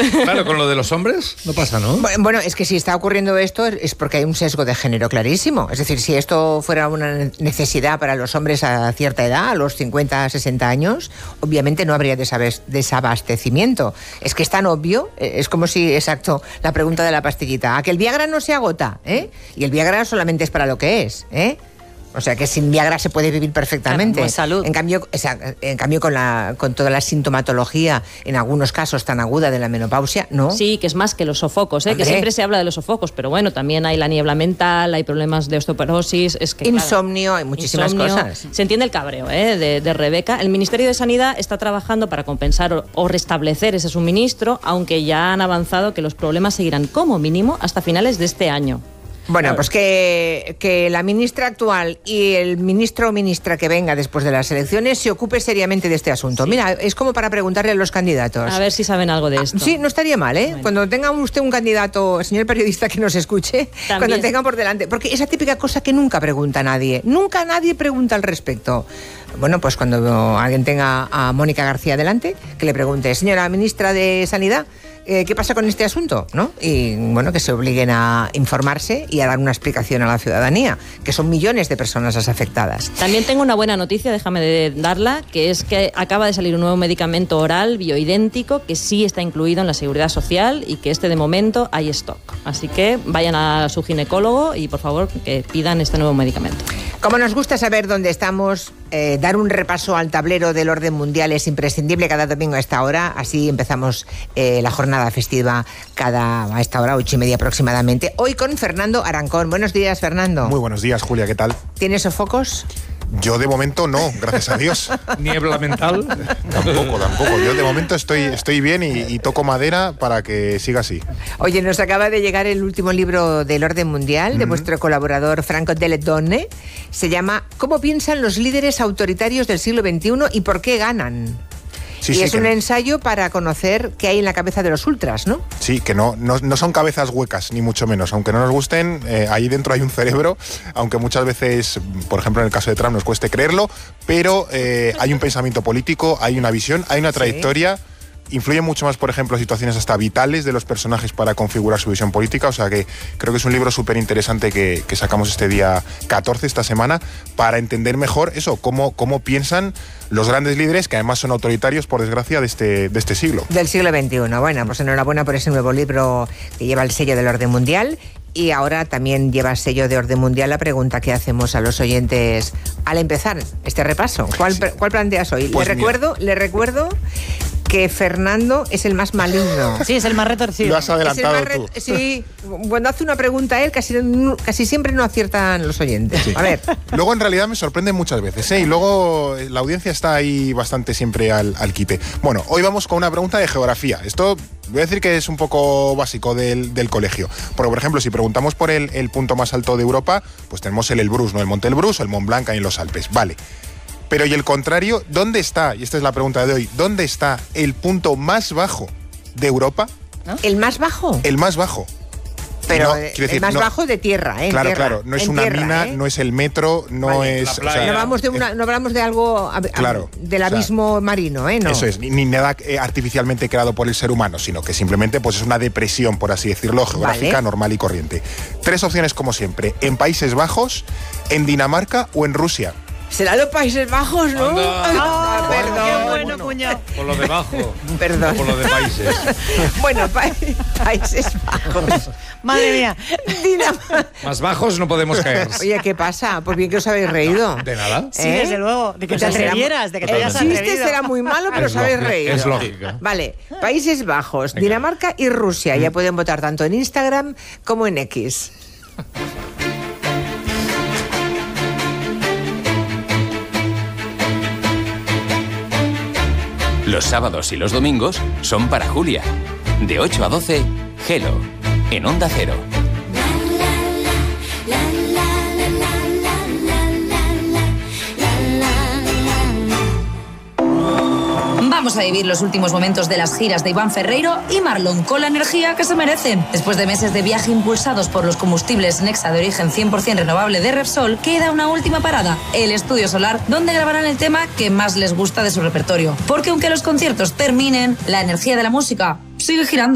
Claro, con lo de los hombres no pasa, ¿no? Bueno, es que si está ocurriendo esto es porque hay un sesgo de género clarísimo. Es decir, si esto fuera una necesidad para los hombres a cierta edad, a los 50, 60 años, obviamente no habría desabastecimiento. Es que es tan obvio, es como si, exacto, la pregunta de la pastillita, ¿a que el Viagra no se agota? Y el Viagra solamente es para lo que es, O sea que sin Viagra se puede vivir perfectamente. Claro, salud. En cambio con toda la sintomatología, en algunos casos tan aguda de la menopausia, ¿no? Sí, que es más que los sofocos, que siempre se habla de los sofocos, pero bueno, también hay la niebla mental, hay problemas de osteoporosis, es que insomnio, hay muchísimas cosas. Se entiende el cabreo de Rebeca. El Ministerio de Sanidad está trabajando para compensar o restablecer ese suministro, aunque ya han avanzado que los problemas seguirán como mínimo hasta finales de este año. Bueno, pues que la ministra actual y el ministro o ministra que venga después de las elecciones se ocupe seriamente de este asunto. Sí. Mira, es como para preguntarle a los candidatos. A ver si saben algo de esto. Sí, no estaría mal, Bueno. Cuando tenga usted un candidato, señor periodista, que nos escuche, también. Cuando tenga por delante. Porque esa típica cosa que nunca pregunta nadie. Nunca nadie pregunta al respecto. Bueno, pues cuando alguien tenga a Mónica García delante, que le pregunte, señora ministra de Sanidad, ¿qué pasa con este asunto? ¿No? Y bueno, que se obliguen a informarse y a dar una explicación a la ciudadanía, que son millones de personas las afectadas. También tengo una buena noticia, déjame darla, que es que acaba de salir un nuevo medicamento oral bioidéntico que sí está incluido en la Seguridad Social y que de momento hay stock. Así que vayan a su ginecólogo y por favor que pidan este nuevo medicamento. Como nos gusta saber dónde estamos, dar un repaso al tablero del orden mundial es imprescindible cada domingo a esta hora. Así empezamos la jornada festiva a esta hora, 8:30 aproximadamente. Hoy con Fernando Arancón. Buenos días, Fernando. Muy buenos días, Julia, ¿qué tal? ¿Tienes sofocos? Yo de momento no, gracias a Dios. ¿Niebla mental? Tampoco. Yo de momento estoy bien y toco madera para que siga así. Oye, nos acaba de llegar el último libro del orden mundial de vuestro colaborador Franco Deledonne. Se llama ¿Cómo piensan los líderes autoritarios del siglo XXI y por qué ganan? Sí, es un ensayo para conocer qué hay en la cabeza de los ultras, ¿no? Sí, que no son cabezas huecas, ni mucho menos. Aunque no nos gusten, ahí dentro hay un cerebro, aunque muchas veces, por ejemplo, en el caso de Trump nos cueste creerlo, pero hay un pensamiento político, hay una visión, hay una trayectoria. Influye mucho más, por ejemplo, situaciones hasta vitales de los personajes para configurar su visión política, o sea que creo que es un libro súper interesante que sacamos este día 14, esta semana, para entender mejor eso, cómo piensan los grandes líderes, que además son autoritarios, por desgracia, de este siglo. Del siglo XXI. Bueno, pues enhorabuena por ese nuevo libro que lleva el sello del orden mundial. Y ahora también lleva sello de orden mundial la pregunta que hacemos a los oyentes al empezar este repaso. ¿Cuál planteas hoy? Pues le recuerdo que Fernando es el más maligno. Sí, es el más retorcido. Lo has adelantado tú. Sí, cuando hace una pregunta él, casi siempre no aciertan los oyentes. Sí. A ver. Luego en realidad me sorprende muchas veces, y luego la audiencia está ahí bastante siempre al quite. Bueno, hoy vamos con una pregunta de geografía. Esto voy a decir que es un poco básico del colegio. Porque, por ejemplo, si preguntamos por el punto más alto de Europa, pues tenemos el Elbrus, ¿no? El Monte Elbrus o el Mont Blanc ahí en los Alpes. Vale. Pero y el contrario, ¿dónde está? Y esta es la pregunta de hoy. ¿Dónde está el punto más bajo de Europa? ¿No? ¿El más bajo? El más bajo. Pero el más bajo de tierra, ¿eh? Claro. No es una mina, no es el metro, no es... O sea, no hablamos de algo del abismo marino, ¿eh? No. Eso es, ni nada artificialmente creado por el ser humano, sino que simplemente pues es una depresión, por así decirlo, geográfica, normal y corriente. 3 opciones como siempre. En Países Bajos, en Dinamarca o en Rusia. Será los Países Bajos, ¿no? Perdón. Qué bueno, cuñado. Por lo de bajo. Perdón. Por lo de países. Bueno, Países Bajos. Madre mía. Más bajos no podemos caer. Oye, ¿qué pasa? Pues bien que os habéis reído. ¿De nada? Sí, desde luego. De que te atrevieras, de que te hayas atrevido. El chiste será muy malo, pero os habéis reído. Es lógica. Vale, Países Bajos, Dinamarca y Rusia. Ya pueden votar tanto en Instagram como en X. Los sábados y los domingos son para Julia. De 8 a 12, Hello, en Onda Cero. Vamos a vivir los últimos momentos de las giras de Iván Ferreiro y Marlon con la energía que se merecen. Después de meses de viaje impulsados por los combustibles Nexa de origen 100% renovable de Repsol, queda una última parada, el Estudio Solar, donde grabarán el tema que más les gusta de su repertorio. Porque aunque los conciertos terminen, la energía de la música sigue girando.